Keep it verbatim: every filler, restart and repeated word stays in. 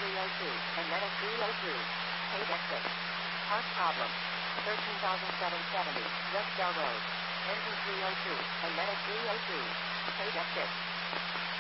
three oh two, and Meta three oh two. Page exit. Part problem. thirteen thousand seven hundred seventy, West Bell Road. Engine three oh two, and Meta three oh two. Page exit.